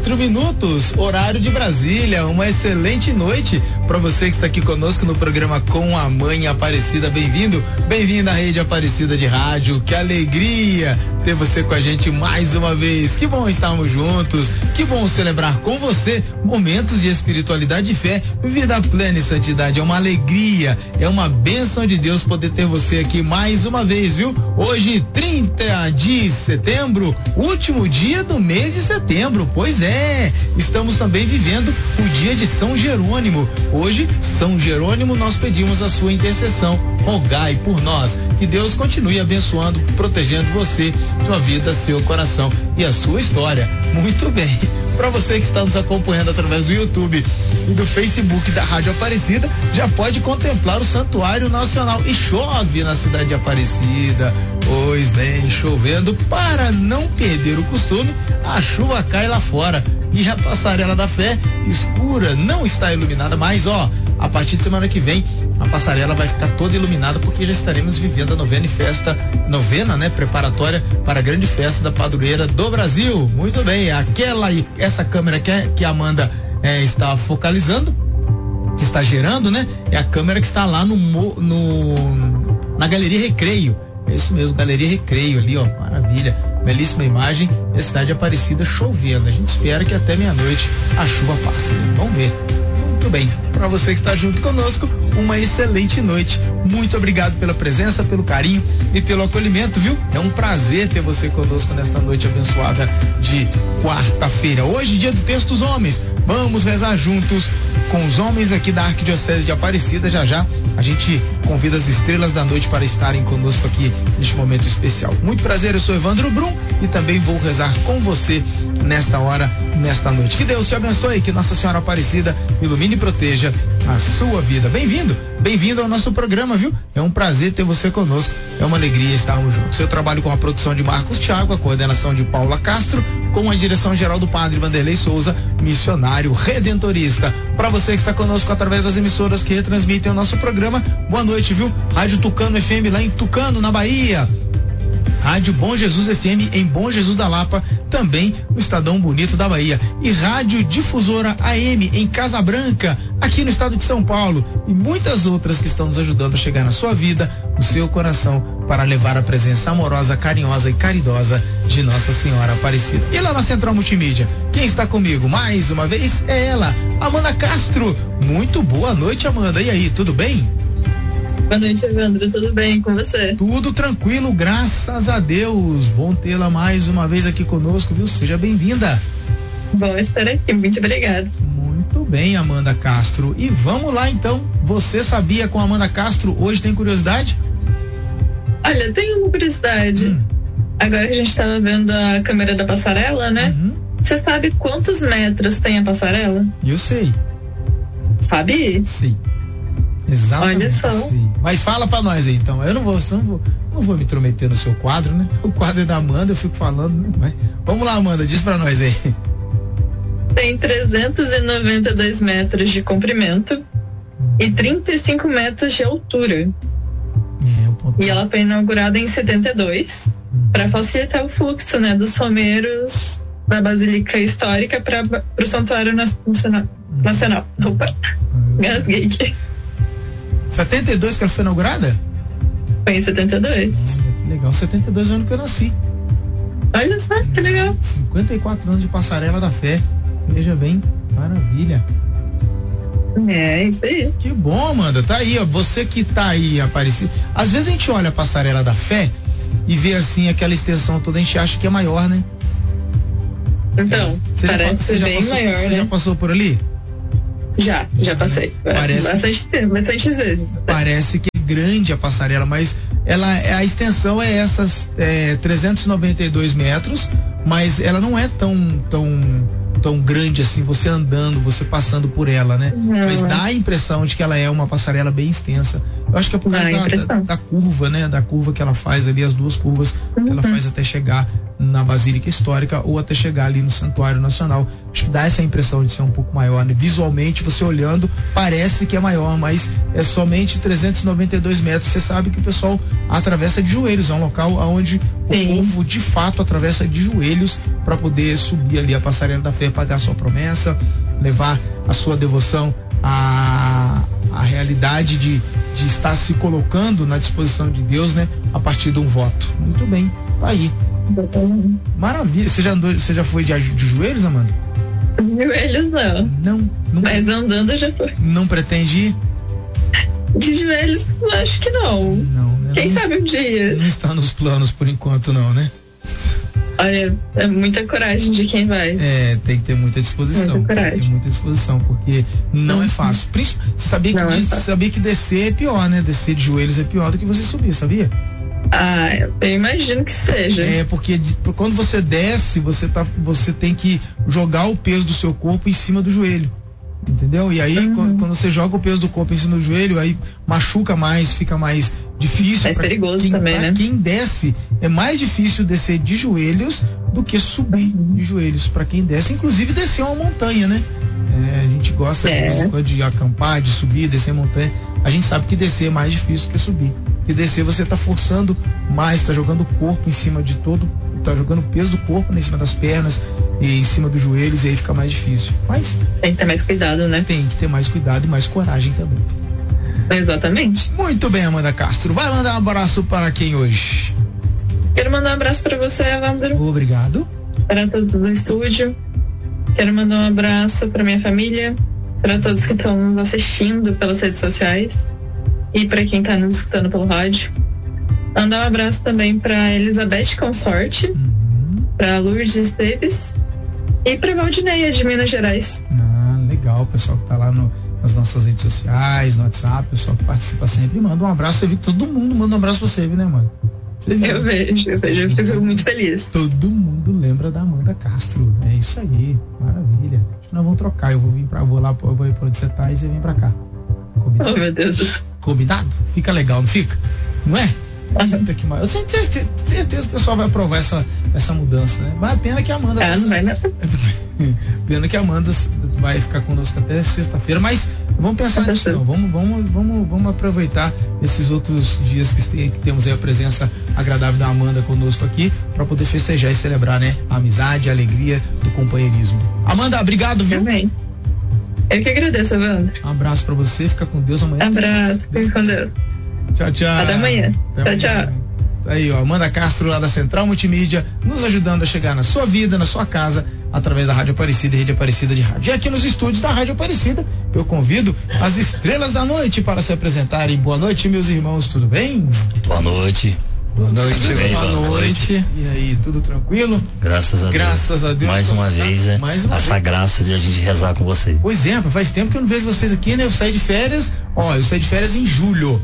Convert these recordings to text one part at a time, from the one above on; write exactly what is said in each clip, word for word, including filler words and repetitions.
quatro minutos, horário de Brasília. Uma excelente noite para você que está aqui conosco no programa Com a Mãe Aparecida. Bem-vindo, bem-vindo à Rede Aparecida de Rádio. Que alegria ter você com a gente mais uma vez. Que bom estarmos juntos, que bom celebrar com você momentos de espiritualidade e fé, vida plena e santidade. É uma alegria, é uma bênção de Deus poder ter você aqui mais uma vez, viu? Hoje, trinta de setembro, último dia do mês de setembro. Pois é, estamos também vivendo o dia de São Jerônimo. Hoje, São Jerônimo, nós pedimos a sua intercessão. Rogai por nós, que Deus continue abençoando, protegendo você, sua vida, seu coração e a sua história. Muito bem. Para você que está nos acompanhando através do YouTube e do Facebook da Rádio Aparecida, já pode contemplar o Santuário Nacional. E chove na cidade de Aparecida. Pois bem, chovendo, para não perder o costume, a chuva cai lá fora e a passarela da fé escura não está iluminada mais, ó. A partir de semana que vem, a passarela vai ficar toda iluminada, porque já estaremos vivendo a novena e festa, novena, né, preparatória para a grande festa da padroeira do Brasil. Muito bem, aquela e essa câmera que, é, que a Amanda é, está focalizando, que está gerando, né, é a câmera que está lá no, no na Galeria Recreio. É isso mesmo, Galeria Recreio ali, ó, maravilha, belíssima imagem, e a cidade Aparecida chovendo. A gente espera que até meia-noite a chuva passe, né? Vamos ver. Muito bem, para você que está junto conosco, uma excelente noite. Muito obrigado pela presença, pelo carinho e pelo acolhimento, viu? É um prazer ter você conosco nesta noite abençoada de quarta-feira. Hoje, dia do Texto dos Homens. Vamos rezar juntos com os homens aqui da Arquidiocese de Aparecida. Já já a gente convida as estrelas da noite para estarem conosco aqui neste momento especial. Muito prazer, eu sou Evandro Brum e também vou rezar com você nesta hora, nesta noite. Que Deus te abençoe, que Nossa Senhora Aparecida ilumine e proteja a sua vida. Bem-vindo, bem-vindo ao nosso programa, viu? É um prazer ter você conosco, é uma alegria estarmos juntos. Eu trabalho com a produção de Marcos Thiago, a coordenação de Paula Castro, com a direção geral do Padre Vanderlei Souza, missionário redentorista. Para você que está conosco através das emissoras que retransmitem o nosso programa, boa noite, viu? Rádio Tucano F M lá em Tucano, na Bahia. Rádio Bom Jesus F M em Bom Jesus da Lapa, também no Estadão Bonito da Bahia. E Rádio Difusora A M em Casa Branca, aqui no estado de São Paulo. E muitas outras que estão nos ajudando a chegar na sua vida, no seu coração, para levar a presença amorosa, carinhosa e caridosa de Nossa Senhora Aparecida. E lá na Central Multimídia, quem está comigo mais uma vez é ela, Amanda Castro. Muito boa noite, Amanda. E aí, tudo bem? Boa noite, Evandro, tudo bem com você? Tudo tranquilo, graças a Deus. Bom tê-la mais uma vez aqui conosco, viu? Seja bem-vinda. Bom estar aqui, muito obrigada. Muito bem, Amanda Castro. E vamos lá então, você sabia com a Amanda Castro, hoje tem curiosidade? Olha, tem uma curiosidade. Hum. Agora que a gente estava vendo a câmera da passarela, né? Uhum. Você sabe quantos metros tem a passarela? Eu sei. Sabe? Sim. Exatamente. Olha só. Sim. Mas fala pra nós aí, então. Eu não vou, não vou, não vou me intrometer no seu quadro, né? O quadro é da Amanda, eu fico falando, né? Mas vamos lá, Amanda, diz pra nós aí. Tem trezentos e noventa e dois metros de comprimento hum. e trinta e cinco metros de altura. É, ponto... E ela foi inaugurada em setenta e dois hum. para facilitar o fluxo, né, dos romeiros da Basílica Histórica para o Santuário Nacional. Hum. Nacional. Opa, hum. gasguei aqui. setenta e dois que ela foi inaugurada? Foi em setenta e dois. Olha, que legal. setenta e dois anos que eu nasci. Olha só, que legal. cinquenta e quatro anos de Passarela da Fé. Veja bem, maravilha. É, isso aí. Que bom, Amanda. Tá aí, ó. Você que tá aí, Aparecida. Às vezes a gente olha a Passarela da Fé e vê assim aquela extensão toda, a gente acha que é maior, né? Então, você parece já, bem passou, maior, Você né? já passou por ali? Já, já passei. Parece, bastante tempo, bastantes vezes. Parece que é grande a passarela, mas ela, a extensão é essas é, trezentos e noventa e dois metros, mas ela não é tão, tão, tão grande assim, você andando, você passando por ela, né? Não. Mas dá a impressão de que ela é uma passarela bem extensa. Eu acho que é por causa da, da, da curva, né? Da curva que ela faz ali, as duas curvas uhum. que ela faz até chegar na Basílica Histórica ou até chegar ali no Santuário Nacional. Acho que dá essa impressão de ser um pouco maior, né? Visualmente, você olhando, parece que é maior, mas é somente trezentos e noventa e dois metros. Você sabe que o pessoal atravessa de joelhos, é um local onde Sim. o povo de fato atravessa de joelhos para poder subir ali a Passarela da Fé. você pagar a sua promessa, levar a sua devoção à, à realidade de, de estar se colocando na disposição de Deus, né? A partir de um voto. Muito bem, tá aí. Maravilha. Você já, andou, você já foi de, de joelhos, Amanda? De joelhos não. Não, não. Mas andando já foi. Não pretende ir? De joelhos, acho que não. Não, né? Quem não, sabe um dia. Não está nos planos por enquanto, não, né? Olha, é muita coragem de quem vai. É, tem que ter muita disposição. Muita coragem. Tem que ter muita disposição, porque não uhum. é fácil. Você sabia que, de, é sabia que descer é pior, né? Descer de joelhos é pior do que você subir, sabia? Ah, eu imagino que seja. É, porque de, quando você desce, você, tá, você tem que jogar o peso do seu corpo em cima do joelho. Entendeu? E aí, uhum. quando, quando você joga o peso do corpo em cima do joelho, aí machuca mais, fica mais difícil. Mais perigoso quem, também, pra né? Quem desce, é mais difícil descer de joelhos do que subir uhum. de joelhos. Para quem desce, inclusive descer uma montanha, né? É, a gente gosta é. de, de acampar, de subir, descer montanha. A gente sabe que descer é mais difícil que subir. Porque descer você tá forçando mais, tá jogando o corpo em cima de todo, tá jogando o peso do corpo né, em cima das pernas e em cima dos joelhos, e aí fica mais difícil. Mas tem que ter mais cuidado, né? Tem que ter mais cuidado e mais coragem também. Exatamente. Muito bem, Amanda Castro. Vai mandar um abraço para quem hoje? Quero mandar um abraço para você, Evandro. Obrigado. Para todos do estúdio. Quero mandar um abraço para minha família, para todos que estão nos assistindo pelas redes sociais e para quem está nos escutando pelo rádio. Mandar um abraço também para Elizabeth Consorte, uhum. para Lourdes Esteves e para Valdineia de Minas Gerais. Ah, legal, o pessoal que tá lá no, nas nossas redes sociais, no WhatsApp, o pessoal que participa sempre, manda um abraço. Você viu que todo mundo manda um abraço pra você, viu, né, mano? Você viu? Eu vejo, eu vejo, eu fico muito feliz. Todo mundo lembra da Amanda Castro, é isso aí, maravilha. Acho que nós vamos trocar, eu vou vir pra, vou lá, eu vou pra onde você tá e você vem pra cá. Combinado? Oh, meu Deus. Combinado? Fica legal, não fica? Não é? Eita, que mal. Eu tenho certeza, certeza que o pessoal vai aprovar essa, essa mudança, né? Mas a pena que a Amanda. Ah, não vai, não. Pena que a Amanda vai ficar conosco até sexta-feira, mas vamos pensar nisso não. Vamos, vamos, vamos, vamos aproveitar esses outros dias que, tem, que temos aí a presença agradável da Amanda conosco aqui para poder festejar e celebrar, né? A amizade, a alegria do companheirismo. Amanda, obrigado, viu? Também. Eu que agradeço, Evandro. Um abraço para você, fica com Deus amanhã. Abraço, fica com Deus. Tchau, tchau. Até amanhã. Até tchau, amanhã. tchau. Aí, ó, Amanda Castro lá da Central Multimídia, nos ajudando a chegar na sua vida, na sua casa, através da Rádio Aparecida e Rede Aparecida de Rádio. E aqui nos estúdios da Rádio Aparecida, eu convido as estrelas da noite para se apresentarem. Boa noite, meus irmãos, tudo bem? Boa noite. Boa noite, bem, boa, boa noite. noite. E aí, tudo tranquilo? Graças a Graças Deus. a Deus. Mais uma vez, né? Mais uma Essa vez. graça de a gente rezar com você. Pois é, faz tempo que eu não vejo vocês aqui, né? Eu saí de férias, ó, eu saí de férias em julho.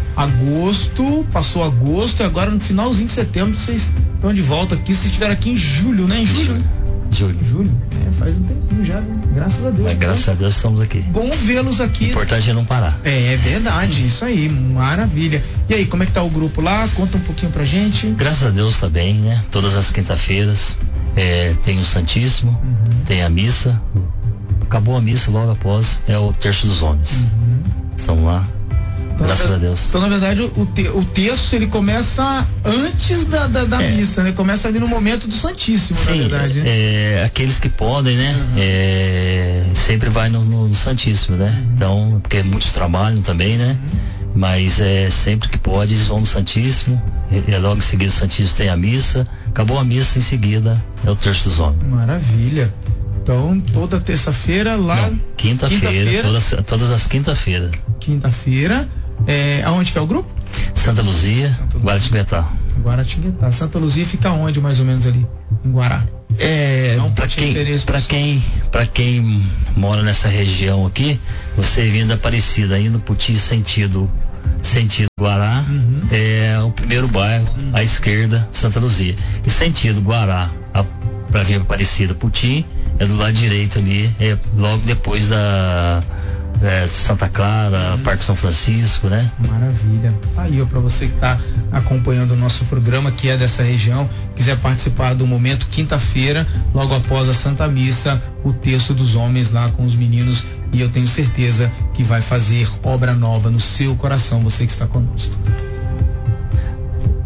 Agosto, passou agosto e agora no finalzinho de setembro vocês estão de volta aqui. Vocês estiveram aqui em julho, né? Em julho? Julho. Julho. É, faz um tempinho já, né? Graças a Deus. Mas, graças a Deus estamos aqui. Bom vê-los aqui. O importante é não parar. É, é verdade, isso aí, maravilha. E aí, como é que tá o grupo lá? Conta um pouquinho pra gente. Graças a Deus tá bem, né? Todas as quinta-feiras é, tem o Santíssimo, uhum. tem a missa. Acabou a missa logo após, é o Terço dos Homens. Uhum. Estamos lá. Então, graças a Deus. Então, na verdade, o, te, o terço ele começa antes da, da, da é. missa, né? Começa ali no momento do Santíssimo, sim, na verdade. Né? É, aqueles que podem, né? Uhum. É, sempre vai no, no, no Santíssimo, né? Uhum. Então, porque muitos trabalham também, né? Uhum. Mas é, sempre que pode, eles vão no Santíssimo. E, e logo em seguida o Santíssimo tem a missa. Acabou a missa, em seguida é o Terço dos Homens. Maravilha. Então, toda terça-feira lá. Quinta-feira, quinta todas, todas as quinta-feiras. Quinta-feira. É, aonde que é o grupo? Santa Luzia, Santa Luzia. Guaratinguetá. Guaratinguetá. Santa Luzia fica onde mais ou menos ali? Em Guará? É, Não, para quem, pra quem, pra quem mora nessa região aqui, você vindo da Aparecida, indo Puti sentido, sentido Guará, uhum. é o primeiro bairro, uhum. à esquerda, Santa Luzia. E sentido Guará, para vir Aparecida, Puti, é do lado direito ali, é logo depois da É, Santa Clara, uhum. Parque São Francisco, né? Maravilha. Aí, ó, para você que está acompanhando o nosso programa, que é dessa região, quiser participar do momento quinta-feira, logo após a Santa Missa, o Terço dos Homens lá com os meninos, e eu tenho certeza que vai fazer obra nova no seu coração, você que está conosco.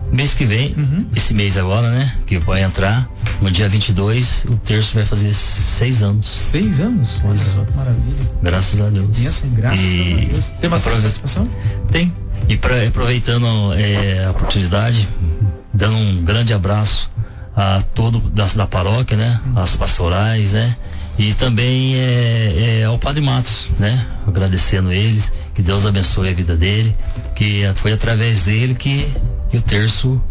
mês que vem, Uhum. esse mês agora, né? Que vai entrar, no dia vinte e dois, o terço vai fazer seis anos. Seis anos? Olha Seis só anos. que maravilha. Graças a Deus. Bênção, graças E a Deus. Tem bastante aprove- participação? Tem. E pra, aproveitando é, a oportunidade, dando um grande abraço a todo da, da paróquia, né? As pastorais, né? E também é, é, ao Padre Matos, né? Agradecendo eles, que Deus abençoe a vida dele, que foi através dele que, que o terço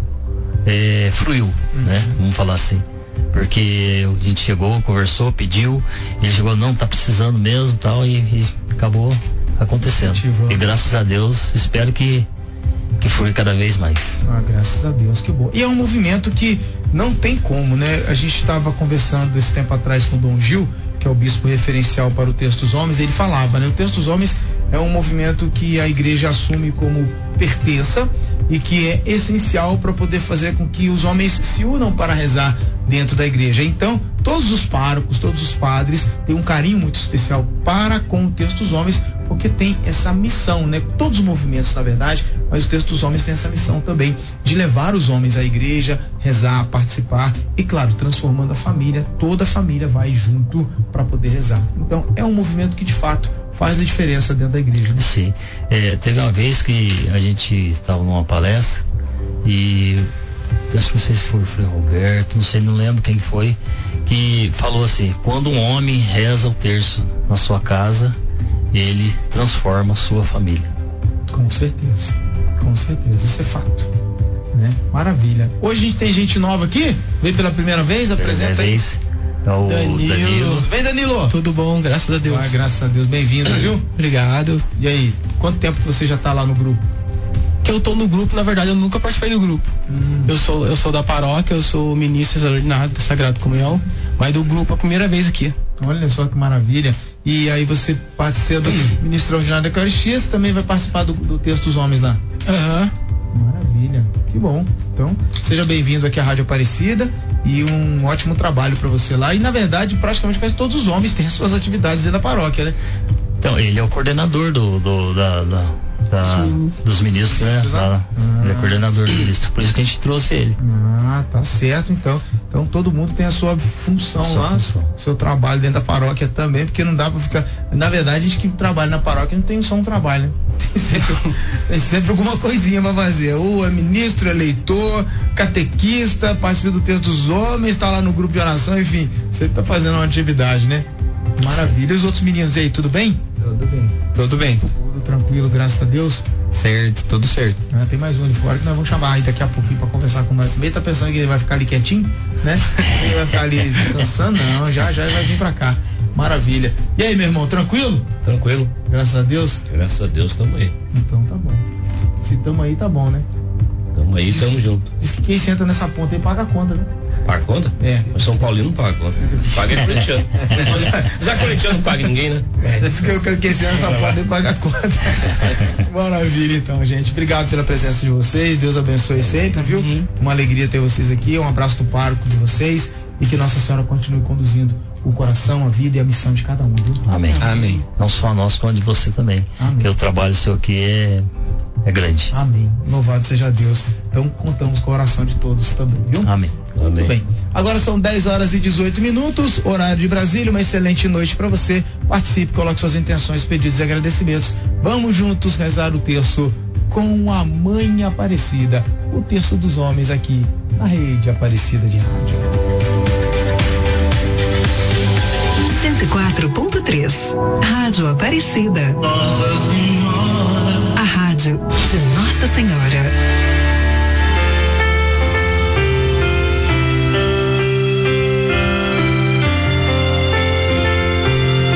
é, fluiu, uhum. né? Vamos falar assim. Porque a gente chegou, conversou, pediu, ele chegou, não, tá precisando mesmo tal, e, e acabou acontecendo. Ativou. E graças a Deus, espero que que flui cada vez mais. Ah, graças a Deus, que bom. E é um movimento que não tem como, né? A gente estava conversando esse tempo atrás com o Dom Gil, que é o bispo referencial para o Terço dos Homens, ele falava, né? O Terço dos Homens é um movimento que a igreja assume como pertença e que é essencial para poder fazer com que os homens se unam para rezar dentro da igreja. Então, todos os párocos, todos os padres têm um carinho muito especial para com o Terço dos Homens, porque tem essa missão, né? Todos os movimentos, na verdade, mas o Terço dos Homens tem essa missão também de levar os homens à igreja, rezar, participar e, claro, transformando a família. Toda a família vai junto para poder rezar. Então, é um movimento que, de fato, faz a diferença dentro da igreja, né? Sim. É, teve uma vez que a gente estava numa palestra e acho que não sei se foi o Frei Roberto, não sei, não lembro quem foi, que falou assim: quando um homem reza o terço na sua casa, ele transforma a sua família. Com certeza, com certeza, isso é fato, né? Maravilha. Hoje a gente tem gente nova aqui, veio pela primeira vez, apresenta primeira aí. Vez. É o Danilo. Danilo. Vem, Danilo. Tudo bom, graças a Deus. Ah, graças a Deus, bem-vindo, viu? Obrigado. E aí, quanto tempo que você já tá lá no grupo? Que eu tô no grupo, na verdade, eu nunca participei do grupo. Hum. Eu sou eu sou da paróquia, eu sou ministro extraordinário da Sagrada Comunhão, mas do grupo é a primeira vez aqui. Olha só que maravilha. E aí você participa do ministro extraordinário da Eucaristia, você também vai participar do, do Terço dos Homens lá? Aham. Uhum. Maravilha, que bom. Então, seja bem-vindo aqui à Rádio Aparecida e um ótimo trabalho para você lá. E na verdade, praticamente quase todos os homens têm suas atividades dentro da paróquia, né? Então, ele é o coordenador do, do da, da, da dos ministros, né? Da, ah. Ele é coordenador do ministro, por isso que a gente trouxe ele. Ah, tá certo, então. Então todo mundo tem a sua função sua lá, função. Seu trabalho dentro da paróquia também, porque não dá para ficar. Na verdade, a gente que trabalha na paróquia não tem só um trabalho, né? Tem sempre, tem sempre alguma coisinha pra fazer. Ou é ministro, é leitor, catequista, participa do Terço dos Homens, tá lá no grupo de oração, enfim, sempre tá fazendo uma atividade, né? Maravilha. E os outros meninos aí, tudo bem? Tudo bem. Tudo bem. Tudo tranquilo, graças a Deus. Certo, tudo certo. Ah, tem mais um ali fora que nós vamos chamar aí daqui a pouquinho pra conversar com nós. Também tá pensando que ele vai ficar ali quietinho, né? Ele vai ficar ali descansando? Não, já já ele vai vir pra cá. Maravilha. E aí, meu irmão, tranquilo? Tranquilo. Graças a Deus? Graças a Deus, tamo aí. Então tá bom. Se tamo aí, tá bom, né? Tamo aí, diz tamo que, junto. Diz que quem senta nessa ponta aí paga a conta, né? Paga a conta? É. O São Paulino não paga a conta. Paga é corintiano. Já corintiano não paga ninguém, né? É, diz que quem senta nessa ponta aí paga a conta. Maravilha, então, gente. Obrigado pela presença de vocês. Deus abençoe sempre, viu? Uhum. Uma alegria ter vocês aqui. Um abraço do pároco de vocês. E que Nossa Senhora continue conduzindo o coração, a vida e a missão de cada um, viu? Amém. Amém. Não só a nossa, como a de você também. Amém. Porque o trabalho seu aqui é, é grande. Amém. Louvado seja Deus. Então contamos com a oração de todos também, viu? Amém. Muito Amém. bem. Agora são dez horas e dezoito minutos, horário de Brasília. Uma excelente noite para você. Participe, coloque suas intenções, pedidos e agradecimentos. Vamos juntos rezar o terço com a Mãe Aparecida, o Terço dos Homens aqui na Rede Aparecida de Rádio. cento e quatro ponto três Rádio Aparecida. Nossa Senhora. A rádio de Nossa Senhora.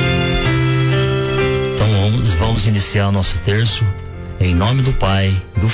Então vamos, vamos iniciar o nosso terço em nome do Pai, do